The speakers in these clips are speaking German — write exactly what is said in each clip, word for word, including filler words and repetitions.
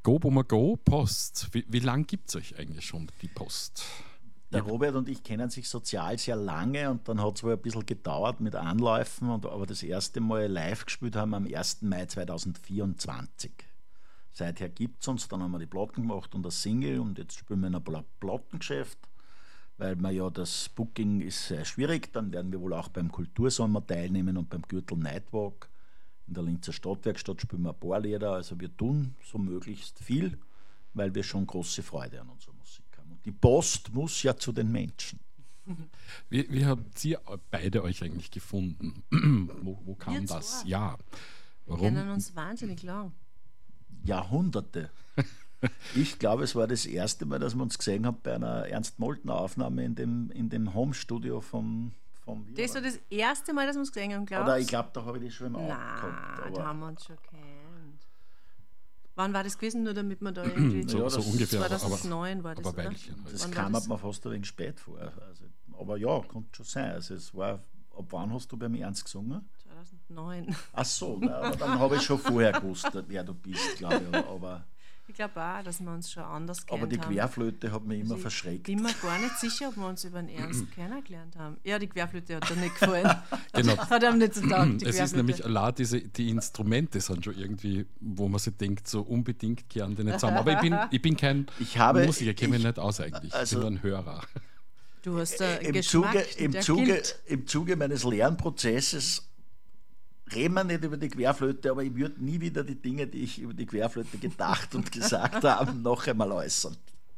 Go Boomer Go, Post. Wie, wie lange gibt es euch eigentlich schon, die Post? Der Robert und ich kennen sich sozial sehr lange und dann hat es wohl ein bisschen gedauert mit Anläufen, und, aber das erste Mal live gespielt haben wir am ersten Mai zweitausendvierundzwanzig. Seither gibt es uns, dann haben wir die Platten gemacht und das Single, und jetzt spielen wir in einem Pla- Plattengeschäft, weil wir ja das Booking ist sehr schwierig. Dann werden wir wohl auch beim Kultursommer teilnehmen und beim Gürtel Nightwalk. In der Linzer Stadtwerkstatt spielen wir ein paar Lieder, also wir tun so möglichst viel, weil wir schon große Freude an unserer Musik haben. Und die Post muss ja zu den Menschen. Wie, wie habt ihr beide euch eigentlich gefunden? wo, wo kam Wir das? zwei. Ja. Wir Warum? kennen uns wahnsinnig lang. Jahrhunderte. Ich glaube, es war das erste Mal, dass wir uns gesehen haben bei einer Ernst-Moltner-Aufnahme in dem, in dem Home-Studio vom, vom Das war das erste Mal, dass wir uns gesehen haben, glaubst du? Oder ich glaube, da habe ich das schon im Auge gehabt. Nein, Aber da haben wir uns schon kennt. Wann war das gewesen, nur damit man da irgendwie... So, Ja, so das ungefähr. zweitausendneun war das, aber oder? Weilchen halt. das Wann kam war das? mir fast ein wenig spät vor. Also, aber ja, kann schon sein. Also es war, ab wann hast du beim Ernst gesungen? zweitausendneun. Ach so, na, aber dann habe ich schon vorher gewusst, wer du bist, glaube ich. Aber, Ich glaube auch, dass wir uns schon anders aber die kennt haben. Querflöte hat mich immer Ich verschreckt. bin mir gar nicht sicher, ob wir uns über den Ernst kennengelernt haben. Ja, die Querflöte hat dir nicht gefallen. Genau. Hat ihm nicht so taugt, die Es ist Querflöte. nämlich allein diese, die Instrumente sind schon irgendwie, wo man sich denkt, so unbedingt kehren die nicht zusammen. Aber ich bin, ich bin kein Ich habe- Musiker, ich kenne mich ich- nicht aus eigentlich. also- ich bin nur ein Hörer. Du hast da Im Geschmack, Zuge, im, der Zuge, gilt. Im Zuge meines Lernprozesses reden wir nicht über die Querflöte, aber ich würde nie wieder die Dinge, die ich über die Querflöte gedacht und gesagt habe, noch einmal äußern.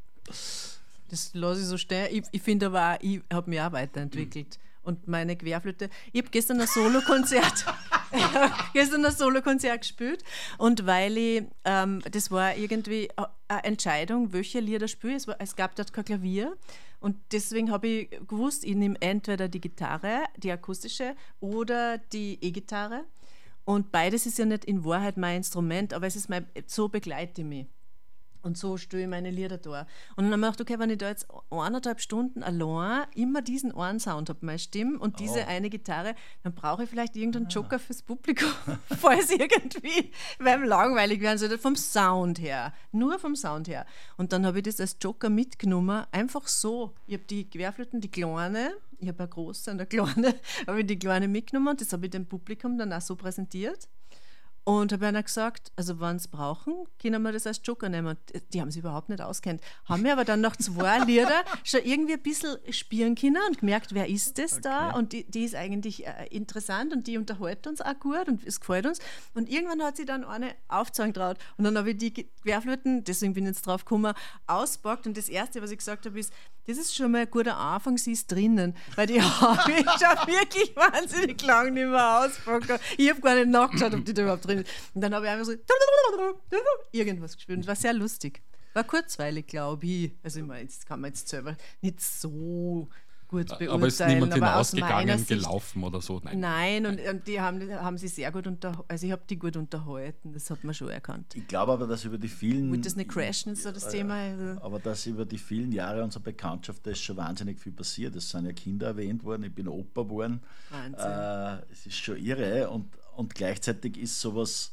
Das lasse ich so stehen. Ich, ich finde aber auch, ich habe mich auch weiterentwickelt. Und meine Querflöte, ich habe gestern ein Solokonzert ich hab gestern ein Solokonzert gespielt, und weil ich, ähm, das war irgendwie eine Entscheidung, welche Lieder spiele ich. Es, war, es gab dort kein Klavier, und deswegen habe ich gewusst, ich nehme entweder die Gitarre, die akustische, oder die E-Gitarre, und beides ist ja nicht in Wahrheit mein Instrument, aber es ist mein, so begleite ich mich. Und so stelle ich meine Lieder da. Und dann habe ich gedacht, okay, wenn ich da jetzt eineinhalb Stunden allein immer diesen einen Sound habe, meine Stimme und diese Oh. eine Gitarre, dann brauche ich vielleicht irgendeinen Joker fürs Publikum, falls irgendwie beim langweilig werden sollte, vom Sound her. Nur vom Sound her. Und dann habe ich das als Joker mitgenommen, einfach so. Ich habe die Querflöten, die kleine, ich habe eine große und eine kleine, habe ich die kleine mitgenommen, und das habe ich dem Publikum dann auch so präsentiert. Und habe einer gesagt, also wenn sie brauchen, können wir das als Joker nehmen. Und die haben sich überhaupt nicht auskennt. Haben mir aber dann nach zwei Lieder schon irgendwie ein bisschen spielen können und gemerkt, wer ist das da? Okay. Und die, die ist eigentlich äh, interessant, und die unterhält uns auch gut und es gefällt uns. Und irgendwann hat sie dann eine aufzeigen traut. Und dann habe ich die Querflöten, deswegen bin ich jetzt drauf gekommen, auspackt. Und das Erste, was ich gesagt habe, ist, das ist schon mal ein guter Anfang, sie ist drinnen. Weil die habe ich schon wirklich wahnsinnig lang nicht mehr auspackt. Ich habe gar nicht nachgeschaut, ob die da überhaupt drin ist. Und dann habe ich einfach so irgendwas gespielt. Es war sehr lustig. War kurzweilig, glaube ich. Also ich meine, jetzt kann man jetzt selber nicht so gut beurteilen. Aber ist niemand aber aus hinausgegangen, meiner Sicht- gelaufen oder so? Nein. Nein, und, und die haben, haben sie sehr gut unterhalten. Also ich habe die gut unterhalten, das hat man schon erkannt. Ich glaube aber, dass über die vielen... Wird das nicht crashen, ist so das Thema? Also, Aber dass über die vielen Jahre unserer Bekanntschaft, da ist schon wahnsinnig viel passiert. Es sind ja Kinder erwähnt worden, ich bin Opa geworden. Wahnsinn. Äh, es ist schon irre, und, und gleichzeitig ist sowas,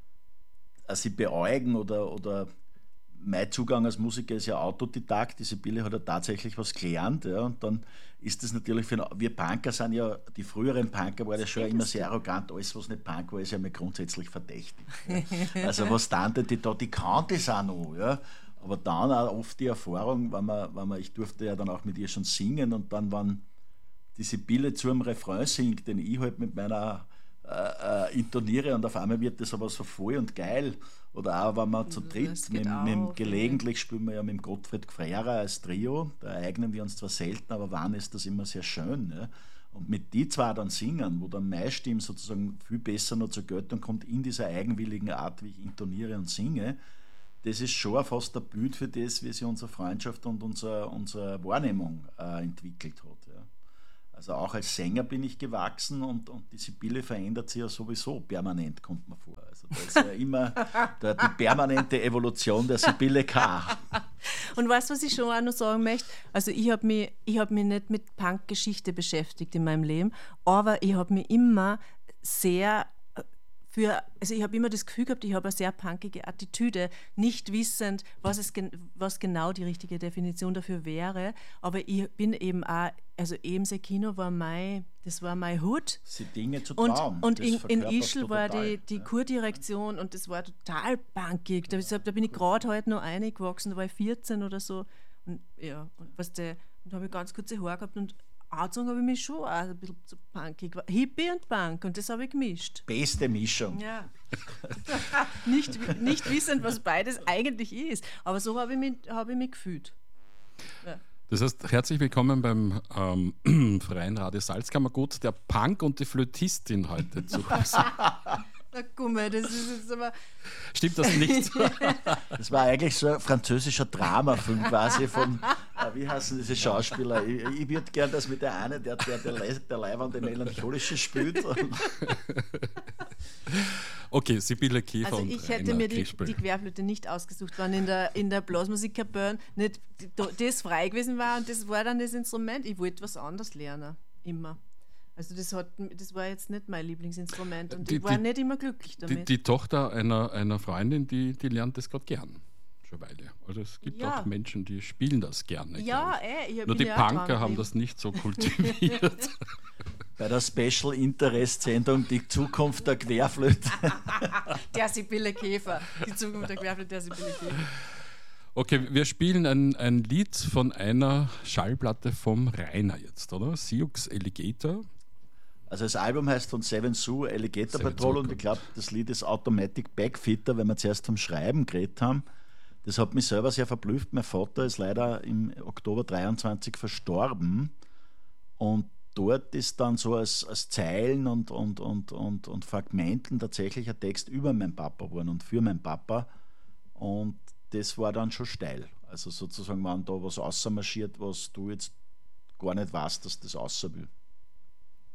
also sie beäugen oder, oder mein Zugang als Musiker ist ja Autodidakt. Die Sibylle hat ja tatsächlich was gelernt, ja, und dann ist das natürlich für wir Punker sind ja, die früheren Punker waren ja schon immer sehr arrogant, alles was nicht Punk war, ist ja mal grundsätzlich verdächtig. Ja. Also was dann die da, die kann das auch noch, ja. Aber dann auch oft die Erfahrung, wenn man, wenn man, ich durfte ja dann auch mit ihr schon singen, und dann, wenn die Sibylle zu einem Refrain singt, den ich halt mit meiner äh, äh, intoniere, und auf einmal wird das aber so voll und geil. Oder auch, wenn man zu dritt, Das mit, geht mit, dem- auch, gelegentlich spielen wir ja mit dem Gottfried Gfrera als Trio, da ereignen wir uns zwar selten, aber wann ist das immer sehr schön. Ja? Und mit die zwei dann singen, wo dann meine Stimme sozusagen viel besser noch zur Geltung kommt, in dieser eigenwilligen Art, wie ich intoniere und singe, das ist schon fast ein Bild für das, wie sich unsere Freundschaft und unsere, unsere Wahrnehmung äh, entwickelt hat. Ja. Also auch als Sänger bin ich gewachsen, und, und die Sibylle verändert sich ja sowieso permanent, kommt mir vor. Also da ist ja immer der, die permanente Evolution der Sibylle K. Und weißt du, was ich schon auch noch sagen möchte? Also ich habe mich, ich hab mich nicht mit Punk-Geschichte beschäftigt in meinem Leben, aber ich habe mich immer sehr für, also ich habe immer das Gefühl gehabt, ich habe eine sehr punkige Attitüde, nicht wissend, was, es gen, was genau die richtige Definition dafür wäre. Aber ich bin eben auch, also Ebensee Kino war mein, das war mein Hut. Sie Dinge zu Und, trauen. und das in, in verkörperst Ischl du war total. die, die Ja. Kurdirektion und das war total punkig. Da, da bin ich gerade heute noch reingewachsen, da war ich vierzehn oder so. Und ja, und was der, und da habe ich ganz kurze Haare gehabt und angezogen habe ich mich schon auch ein bisschen so punkig. Hippie und Punk und das habe ich gemischt. Beste Mischung. Ja. nicht, nicht wissend, was beides eigentlich ist. Aber so habe ich mich, habe ich mich gefühlt. Ja. Das heißt, herzlich willkommen beim ähm, Freien Radio Salzkammergut, der Punk und die Flötistin heute zu Hause. Na guck mal, das ist jetzt aber... Stimmt das nicht? Das war eigentlich so ein französischer Dramafilm quasi von, äh, wie heißen diese Schauspieler? Ich, ich würde gern, dass mit der eine, der der, der, Le der Leibwand Melancholische spielt. Okay, Sibylle Käfer Also und ich hätte Rainer mir die, Krispel. die Querflöte nicht ausgesucht, wenn in der, in der Blasmusikkapelle nicht das frei gewesen war und das war dann das Instrument. Ich wollte was anderes lernen, immer. Also das, hat, das war jetzt nicht mein Lieblingsinstrument und Die- ich war die- nicht immer glücklich Die, damit. die Tochter einer, einer Freundin, die, die lernt das gerade gern. Schon eine Weile. Also es gibt Ja. auch Menschen, die spielen das gerne. ja, glaub ich. eh, ich hab Nur bin die ja auch Punker dran haben geblieben. das nicht so kultiviert. Bei der Special Interest Sendung Die Zukunft der Querflöte. Der Sibylle Käfer. Die Zukunft der Querflöte, der Sibylle Käfer. Okay, wir spielen ein, ein Lied von einer Schallplatte vom Rainer jetzt, oder? Sioux Alligator. Also das Album heißt von Seven Sue Alligator Seven Patrol Sue, und ich glaube, das Lied ist Automatic Backfitter, wenn wir zuerst vom Schreiben geredet haben. Das hat mich selber sehr verblüfft. Mein Vater ist leider im Oktober dreiundzwanzig verstorben und dort ist dann so als, als Zeilen und, und, und, und, und Fragmenten tatsächlich ein Text über meinen Papa geworden und für meinen Papa und das war dann schon steil. Also sozusagen, wenn da was rausmarschiert, was du jetzt gar nicht weißt, dass das raus will.